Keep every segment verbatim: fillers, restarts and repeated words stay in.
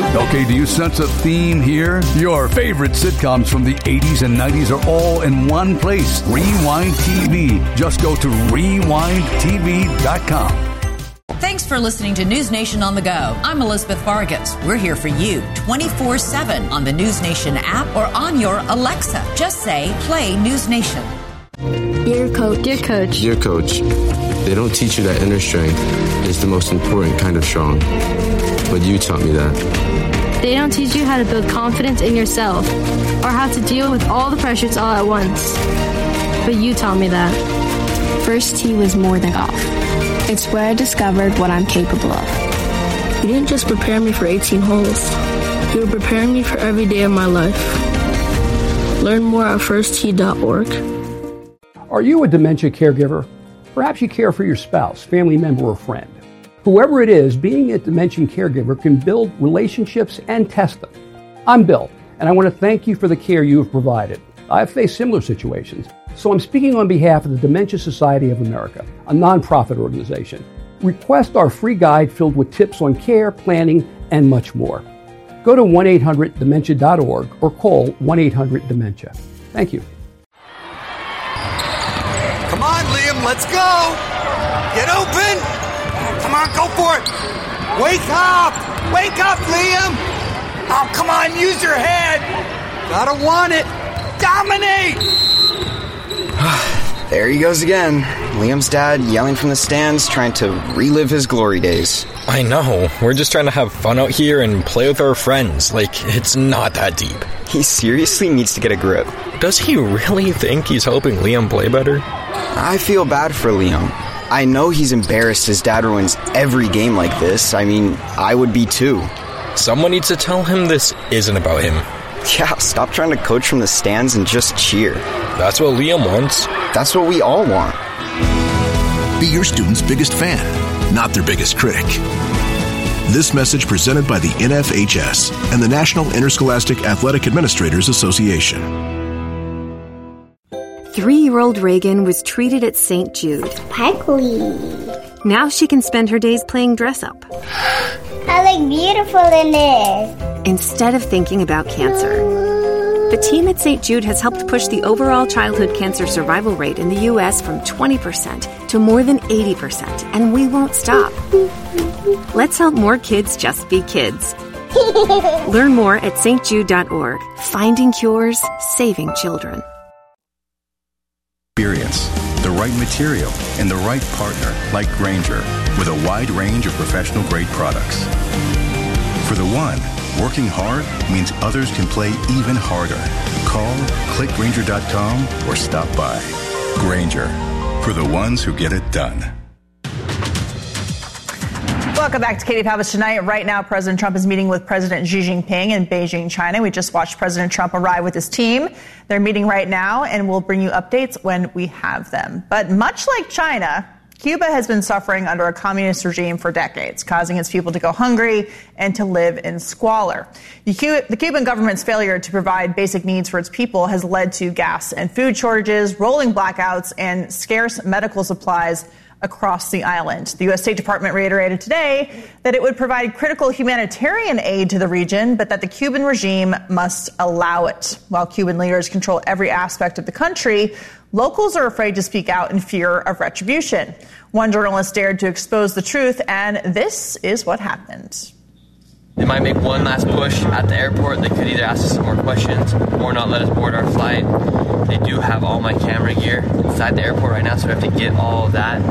Okay, do you sense a theme here? Your favorite sitcoms from the eighties and nineties are all in one place. Rewind T V. Just go to rewind t v dot com. Thanks for listening to News Nation on the Go. I'm Elizabeth Vargas. We're here for you twenty-four seven on the News Nation app or on your Alexa. Just say, play News Nation. Dear Coach. Dear Coach. Dear Coach, they don't teach you that inner strength is the most important kind of strong. But you taught me that. They don't teach you how to build confidence in yourself or how to deal with all the pressures all at once. But you taught me that. First tee was more than golf. It's where I discovered what I'm capable of. You didn't just prepare me for eighteen holes. You were preparing me for every day of my life. Learn more at first tee dot org. Are you a dementia caregiver? Perhaps you care for your spouse, family member, or friend. Whoever it is, being a dementia caregiver can build relationships and test them. I'm Bill, and I want to thank you for the care you have provided. I've faced similar situations, so I'm speaking on behalf of the Dementia Society of America, a nonprofit organization. Request our free guide filled with tips on care, planning, and much more. Go to one eight hundred dementia dot org or call one eight hundred dementia. Thank you. Come on, Liam, let's go! Get open! Come on, go for it! Wake up! Wake up, Liam! Oh, come on, use your head! Gotta want it! Dominate! There he goes again. Liam's dad yelling from the stands, trying to relive his glory days. I know. We're just trying to have fun out here and play with our friends. Like, it's not that deep. He seriously needs to get a grip. Does he really think he's helping Liam play better? I feel bad for Liam. I know he's embarrassed his dad ruins every game like this. I mean, I would be too. Someone needs to tell him this isn't about him. Yeah, stop trying to coach from the stands and just cheer. That's what Liam wants. That's what we all want. Be your student's biggest fan, not their biggest critic. This message presented by the N F H S and the National Interscholastic Athletic Administrators Association. Three-year-old Reagan was treated at Saint Jude. Sparkly. Now she can spend her days playing dress-up. I look beautiful in this. Instead of thinking about cancer. The team at Saint Jude has helped push the overall childhood cancer survival rate in the U S from twenty percent to more than eighty percent, and we won't stop. Let's help more kids just be kids. Learn more at s t jude dot org. Finding cures, saving children. Experience, the right material, and the right partner like Grainger with a wide range of professional-grade products. For the one, working hard means others can play even harder. Call, click Grainger dot com, or stop by. Grainger, for the ones who get it done. Welcome back to Katie Pavlich Tonight. Right now, President Trump is meeting with President Xi Jinping in Beijing, China. We just watched President Trump arrive with his team. They're meeting right now, and we'll bring you updates when we have them. But much like China, Cuba has been suffering under a communist regime for decades, causing its people to go hungry and to live in squalor. The Cuban government's failure to provide basic needs for its people has led to gas and food shortages, rolling blackouts, and scarce medical supplies across the island. The U S State Department reiterated today that it would provide critical humanitarian aid to the region, but that the Cuban regime must allow it. While Cuban leaders control every aspect of the country, locals are afraid to speak out in fear of retribution. One journalist dared to expose the truth, and this is what happened. They might make one last push at the airport. They could either ask us some more questions or not let us board our flight. They do have all my camera gear inside the airport right now, so we have to get all of that.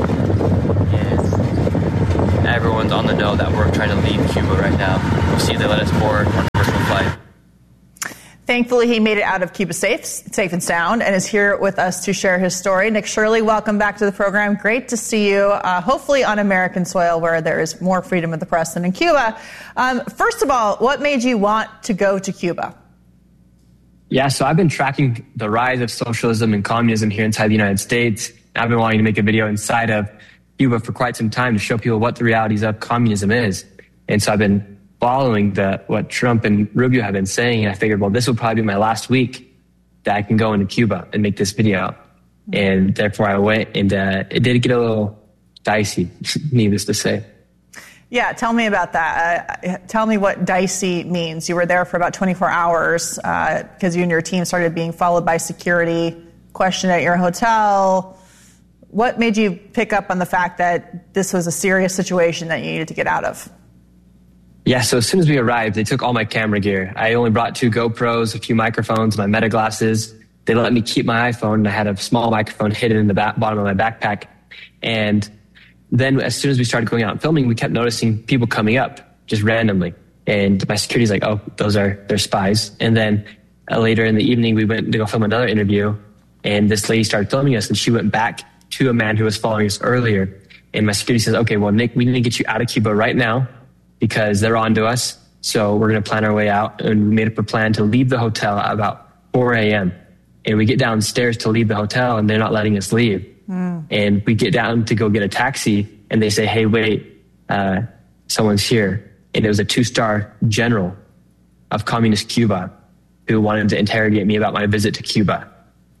And everyone's on the know that we're trying to leave Cuba right now. We'll see if they let us board our commercial flight. Thankfully, he made it out of Cuba safe, safe and sound, and is here with us to share his story. Nick Shirley, welcome back to the program. Great to see you, uh, hopefully on American soil where there is more freedom of the press than in Cuba. Um, first of all, what made you want to go to Cuba? Yeah, so I've been tracking the rise of socialism and communism here inside the United States. I've been wanting to make a video inside of Cuba for quite some time to show people what the realities of communism is. And so I've been following the, what Trump and Rubio have been saying, and I figured, well, this will probably be my last week that I can go into Cuba and make this video. And therefore I went, and uh, it did get a little dicey, needless to say. Yeah, tell me about that. Uh, tell me what dicey means. You were there for about twenty-four hours because uh, you and your team started being followed by security, questioned at your hotel. What made you pick up on the fact that this was a serious situation that you needed to get out of? Yeah, so as soon as we arrived, they took all my camera gear. I only brought two GoPros, a few microphones, my Meta glasses. They let me keep my iPhone, and I had a small microphone hidden in the back, bottom of my backpack. And then as soon as we started going out and filming, we kept noticing people coming up just randomly. And my security's like, oh, those are, they're spies. And then uh, later in the evening, we went to go film another interview, and this lady started filming us, and she went back to a man who was following us earlier. And my security says, okay, well, Nick, we need to get you out of Cuba right now because they're on to us. So we're going to plan our way out. And we made up a plan to leave the hotel at about four a.m. And we get downstairs to leave the hotel, and they're not letting us leave. Mm. And we get down to go get a taxi, and they say, hey, wait, uh, someone's here. And it was a two-star general of communist Cuba who wanted to interrogate me about my visit to Cuba.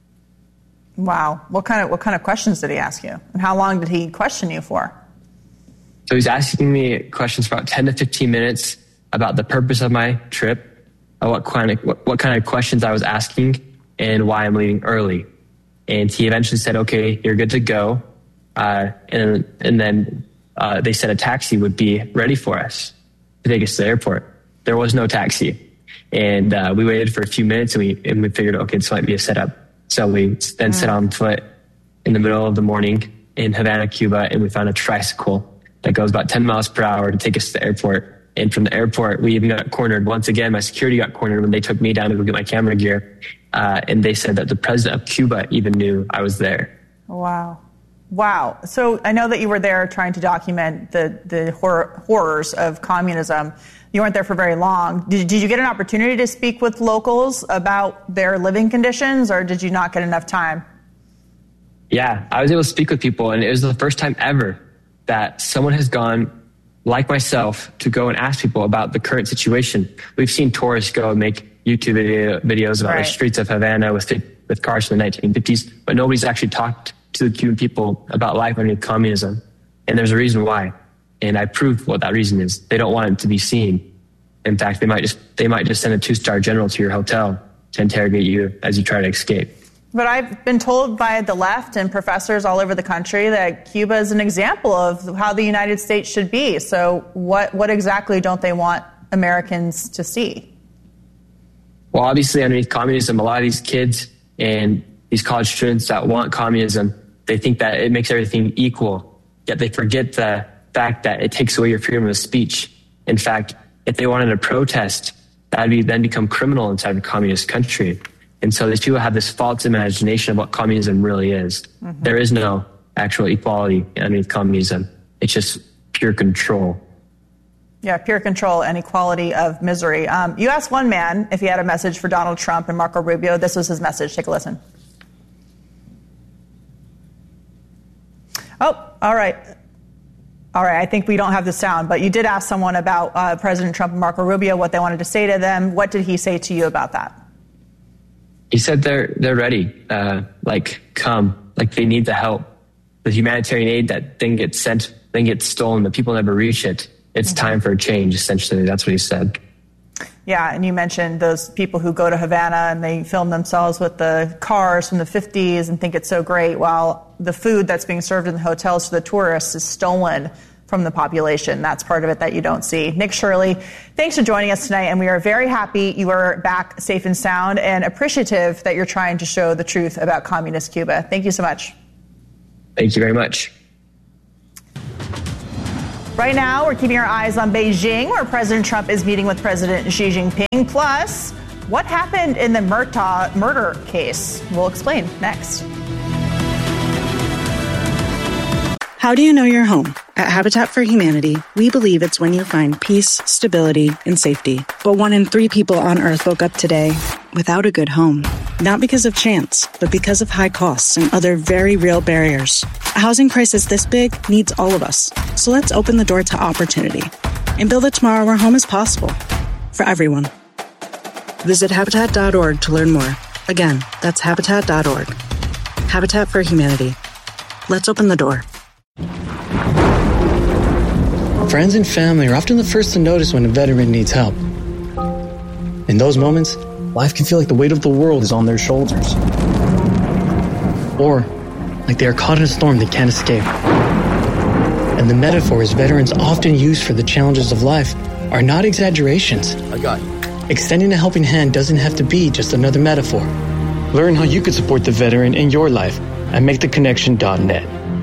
Wow. What kind of what kind of questions did he ask you? And how long did he question you for? So he's asking me questions for about ten to fifteen minutes about the purpose of my trip, what kind of, what, what kind of questions I was asking, and why I'm leaving early. And he eventually said, okay, you're good to go. Uh, and, and then uh, they said a taxi would be ready for us to take us to the airport. There was no taxi. And uh, we waited for a few minutes, and we, and we figured, okay, this might be a setup. So we then mm. set on foot in the middle of the morning in Havana, Cuba, and we found a tricycle that goes about ten miles per hour to take us to the airport. And from the airport, we even got cornered. Once again, my security got cornered when they took me down to go get my camera gear. Uh, and they said that the president of Cuba even knew I was there. Wow. Wow. So I know that you were there trying to document the, the horror, horrors of communism. You weren't there for very long. Did, did you get an opportunity to speak with locals about their living conditions, or did you not get enough time? Yeah, I was able to speak with people, and it was the first time ever that someone has gone, like myself, to go and ask people about the current situation. We've seen tourists go and make YouTube video, videos about right. the streets of Havana with, with cars from the nineteen fifties, but nobody's actually talked to the Cuban people about life underneath communism. And there's a reason why. And I proved what that reason is. They don't want it to be seen. In fact, they might just they might just send a two-star general to your hotel to interrogate you as you try to escape. But I've been told by the left and professors all over the country that Cuba is an example of how the United States should be. So what what exactly don't they want Americans to see? Well, obviously, underneath communism, a lot of these kids and these college students that want communism, they think that it makes everything equal, yet they forget the fact that it takes away your freedom of speech. In fact, if they wanted to protest, that would be, then become criminal inside a communist country. And so these people have this false imagination of what communism really is. Mm-hmm. There is no actual equality underneath communism. It's just pure control. Yeah, pure control and equality of misery. Um, you asked one man if he had a message for Donald Trump and Marco Rubio. This was his message. Take a listen. Oh, all right. All right, I think we don't have the sound, but you did ask someone about uh, President Trump and Marco Rubio, what they wanted to say to them. What did he say to you about that? He said they're they're ready, uh, like come, like they need the help. The humanitarian aid that thing gets sent, thing gets stolen, the people never reach it. It's mm-hmm. time for a change, essentially. That's what he said. Yeah, and you mentioned those people who go to Havana and they film themselves with the cars from the fifties and think it's so great, while the food that's being served in the hotels to the tourists is stolen from the population. That's part of it that you don't see. Nick Shirley, thanks for joining us tonight, and we are very happy you are back safe and sound and appreciative that you're trying to show the truth about communist Cuba. Thank you so much. Thank you very much. Right now, we're keeping our eyes on Beijing, where President Trump is meeting with President Xi Jinping. Plus, what happened in the Murtaugh murder case? We'll explain next. How do you know you're home? At Habitat for Humanity, we believe it's when you find peace, stability, and safety. But one in three people on Earth woke up today without a good home. Not because of chance, but because of high costs and other very real barriers. A housing crisis this big needs all of us. So let's open the door to opportunity and build a tomorrow where home is possible for everyone. Visit Habitat dot org to learn more. Again, that's Habitat dot org. Habitat for Humanity. Let's open the door. Friends and family are often the first to notice when a veteran needs help. In those moments, life can feel like the weight of the world is on their shoulders. Or like they are caught in a storm they can't escape. And the metaphors veterans often use for the challenges of life are not exaggerations. I got you. Extending a helping hand doesn't have to be just another metaphor. Learn how you could support the veteran in your life at make the connection dot net.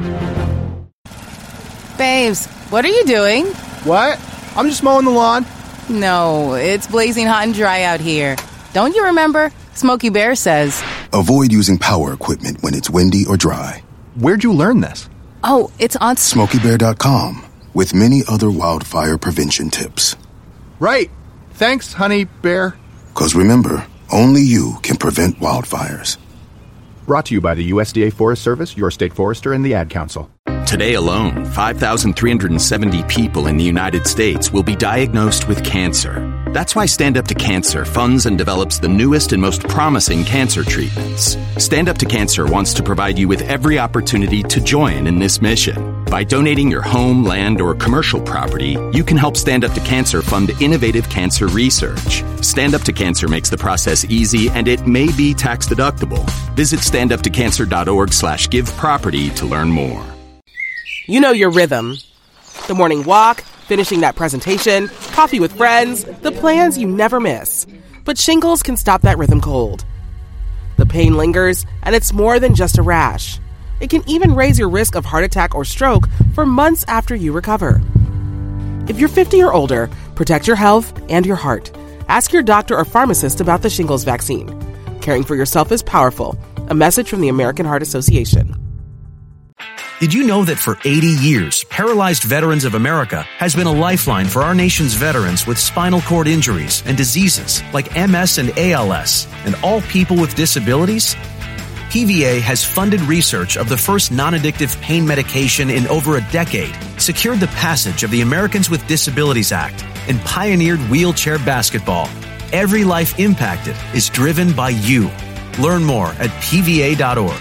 Babes, what are you doing? What? I'm just mowing the lawn. No, it's blazing hot and dry out here. Don't you remember? Smokey Bear says. Avoid using power equipment when it's windy or dry. Where'd you learn this? Oh, it's on Smokey Bear dot com with many other wildfire prevention tips. Right. Thanks, honey bear. Because remember, only you can prevent wildfires. Brought to you by the U S D A Forest Service, your state forester, and the Ad Council. Today alone, five thousand three hundred seventy people in the United States will be diagnosed with cancer. That's why Stand Up to Cancer funds and develops the newest and most promising cancer treatments. Stand Up to Cancer wants to provide you with every opportunity to join in this mission. By donating your home, land, or commercial property, you can help Stand Up to Cancer fund innovative cancer research. Stand Up to Cancer makes the process easy, and it may be tax deductible. Visit standuptocancer.org slash give property to learn more. You know your rhythm. The morning walk, finishing that presentation, coffee with friends, the plans you never miss. But shingles can stop that rhythm cold. The pain lingers, and it's more than just a rash. It can even raise your risk of heart attack or stroke for months after you recover. If you're fifty or older, protect your health and your heart. Ask your doctor or pharmacist about the shingles vaccine. Caring for yourself is powerful. A message from the American Heart Association. Did you know that for eighty years, Paralyzed Veterans of America has been a lifeline for our nation's veterans with spinal cord injuries and diseases like M S and A L S, and all people with disabilities? P V A has funded research of the first non-addictive pain medication in over a decade, secured the passage of the Americans with Disabilities Act, and pioneered wheelchair basketball. Every life impacted is driven by you. Learn more at P V A dot org.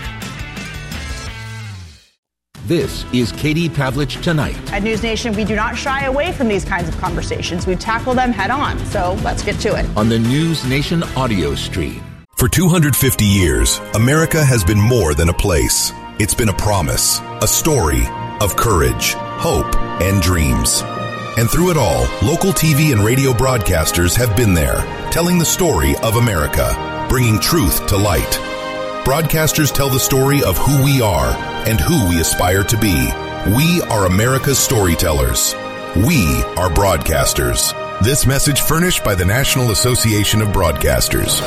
This is Katie Pavlich Tonight. At News Nation, we do not shy away from these kinds of conversations. We tackle them head on. So let's get to it. On the News Nation audio stream. For two hundred fifty years, America has been more than a place. It's been a promise, a story of courage, hope, and dreams. And through it all, local T V and radio broadcasters have been there, telling the story of America, bringing truth to light. Broadcasters tell the story of who we are and who we aspire to be. We are America's storytellers. We are broadcasters. This message furnished by the National Association of Broadcasters.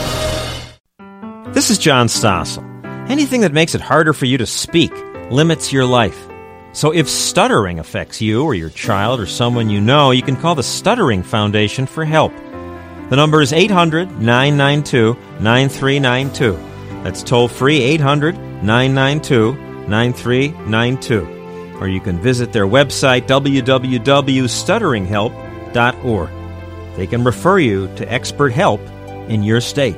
This is John Stossel. Anything that makes it harder for you to speak limits your life. So if stuttering affects you or your child or someone you know, you can call the Stuttering Foundation for help. The number is eight hundred, nine nine two, nine three nine two. That's toll-free eight hundred, nine nine two, nine three nine two. Or you can visit their website, w w w dot stuttering help dot org. They can refer you to expert help in your state.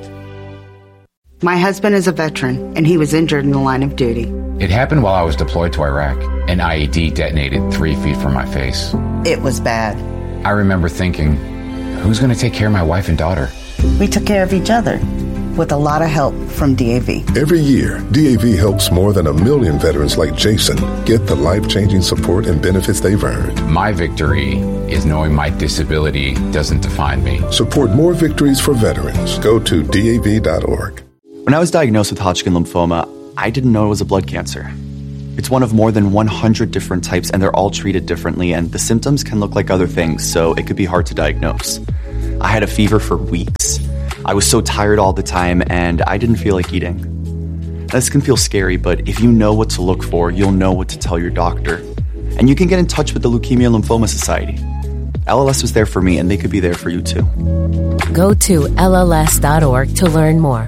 My husband is a veteran, and he was injured in the line of duty. It happened while I was deployed to Iraq. An I E D detonated three feet from my face. It was bad. I remember thinking, who's going to take care of my wife and daughter? We took care of each other, with a lot of help from D A V. Every year, D A V helps more than a million veterans like Jason get the life-changing support and benefits they've earned. My victory is knowing my disability doesn't define me. Support more victories for veterans. Go to D A V dot org. When I was diagnosed with Hodgkin lymphoma, I didn't know it was a blood cancer. It's one of more than one hundred different types, and they're all treated differently, and the symptoms can look like other things, so it could be hard to diagnose. I had a fever for weeks. I was so tired all the time, and I didn't feel like eating. This can feel scary, but if you know what to look for, you'll know what to tell your doctor. And you can get in touch with the Leukemia Lymphoma Society. L L S was there for me, and they could be there for you too. Go to L L S dot org to learn more.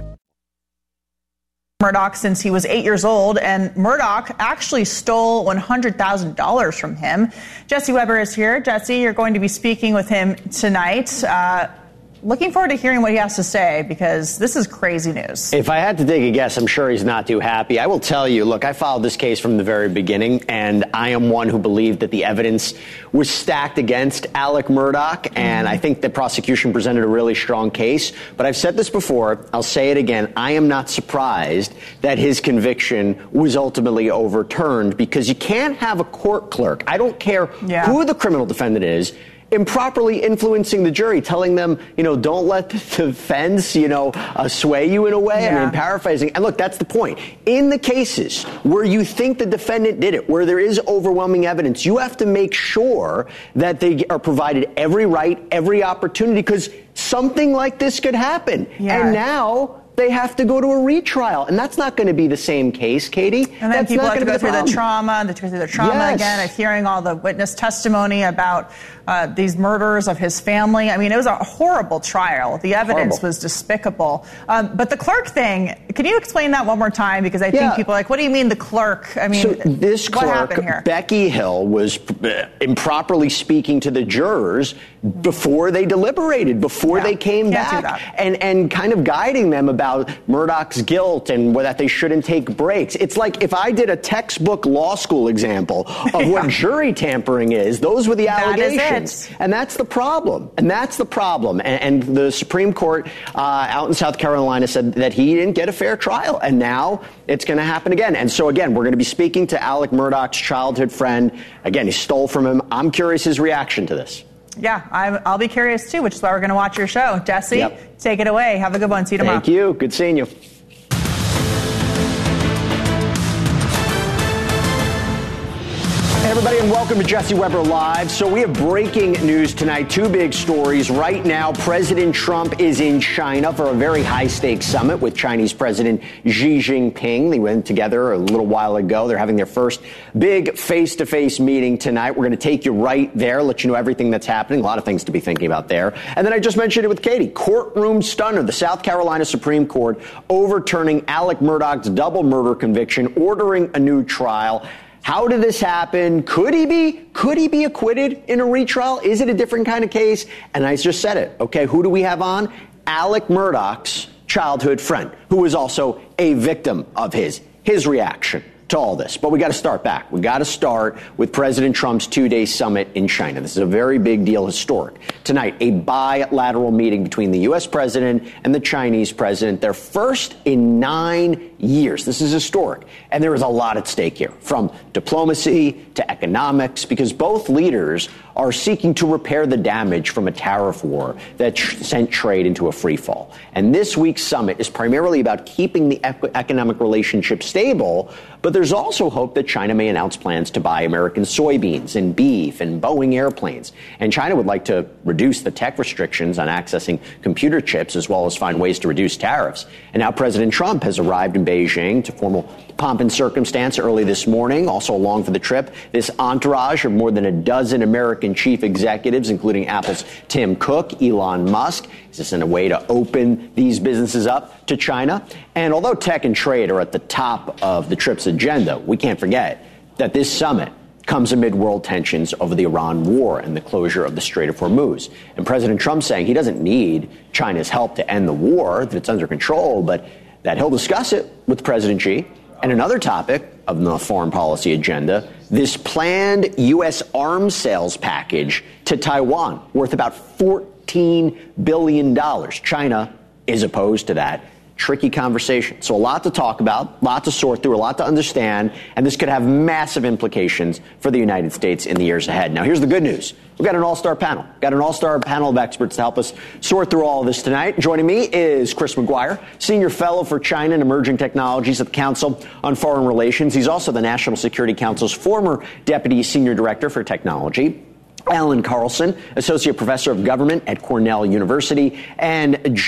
Murdaugh since he was eight years old, and Murdaugh actually stole one hundred thousand dollars from him. Jesse Weber is here. Jesse, you're going to be speaking with him tonight. Uh, looking forward to hearing what he has to say, because this is crazy news. If I had to take a guess, I'm sure he's not too happy. I will tell you, look, I followed this case from the very beginning, and I am one who believed that the evidence was stacked against Alec Murdaugh, and I think the prosecution presented a really strong case. But I've said this before, I'll say it again, I am not surprised that his conviction was ultimately overturned, because you can't have a court clerk, I don't care yeah. who the criminal defendant is, improperly influencing the jury, telling them, you know, don't let the defense, you know, uh, sway you in a way. Yeah. I mean, paraphrasing. And look, that's the point. In the cases where you think the defendant did it, where there is overwhelming evidence, you have to make sure that they are provided every right, every opportunity, because something like this could happen. Yeah. And now they have to go to a retrial, and that's not going to be the same case, Katie. And then that's people not have to go go through the, the trauma, they have to go through the trauma yes. again, of hearing all the witness testimony about uh, these murders of his family. I mean, it was a horrible trial. The evidence horrible. was despicable. Um, but the clerk thing, can you explain that one more time? Because I think yeah. people are like, what do you mean the clerk? I mean, so this what clerk, happened here? Becky Hill, was improperly speaking to the jurors before they deliberated, before yeah. they came Can't back, and, and kind of guiding them about Murdaugh's guilt and that they shouldn't take breaks. It's like if I did a textbook law school example of yeah. what jury tampering is, those were the allegations. That is it. And that's the problem. And that's the problem. And, and the Supreme Court uh, out in South Carolina said that he didn't get a fair trial. And now it's going to happen again. And so, again, we're going to be speaking to Alec Murdaugh's childhood friend. Again, he stole from him. I'm curious his reaction to this. Yeah, I'm, I'll be curious, too, which is why we're going to watch your show. Jesse, yep. take it away. Have a good one. See you tomorrow. Thank you. Good seeing you. Hey everybody, and welcome to Jesse Weber Live. So we have breaking news tonight. Two big stories. Right now, President Trump is in China for a very high-stakes summit with Chinese President Xi Jinping. They went together a little while ago. They're having their first big face-to-face meeting tonight. We're going to take you right there, let you know everything that's happening. A lot of things to be thinking about there. And then I just mentioned it with Katie. Courtroom stunner. The South Carolina Supreme Court overturning Alec Murdaugh's double murder conviction, ordering a new trial. How did this happen? Could he be? Could he be acquitted in a retrial? Is it a different kind of case? And I just said it. Okay, who do we have on? Alec Murdaugh's childhood friend, who was also a victim of his. His reaction to all this. But we got to start back. We got to start with President Trump's two-day summit in China. This is a very big deal, historic. Tonight, a bilateral meeting between the U S president and the Chinese president, their first in nine years. This is historic. And there is a lot at stake here, from diplomacy to economics, because both leaders are seeking to repair the damage from a tariff war that tr- sent trade into a free fall. And this week's summit is primarily about keeping the ec- economic relationship stable, but there's also hope that China may announce plans to buy American soybeans and beef and Boeing airplanes. And China would like to reduce the tech restrictions on accessing computer chips, as well as find ways to reduce tariffs. And now President Trump has arrived in Beijing to formal pomp and circumstance early this morning. Also along for the trip, this entourage of more than a dozen American chief executives, including Apple's Tim Cook, Elon Musk. Is this in a way to open these businesses up to China? And although tech and trade are at the top of the trip's agenda, we can't forget that this summit comes amid world tensions over the Iran war and the closure of the Strait of Hormuz. And President Trump saying he doesn't need China's help to end the war, that it's under control, but that he'll discuss it with President Xi. And another topic of the foreign policy agenda, this planned U S arms sales package to Taiwan worth about fourteen billion dollars. China is opposed to that. Tricky conversation. So a lot to talk about, a lot to sort through, a lot to understand, and this could have massive implications for the United States in the years ahead. Now, here's the good news. We've got an all-star panel. We've got an all-star panel of experts to help us sort through all of this tonight. Joining me is Chris McGuire, Senior Fellow for China and Emerging Technologies at the Council on Foreign Relations. He's also the National Security Council's former Deputy Senior Director for Technology. Alan Carlson, Associate Professor of Government at Cornell University, and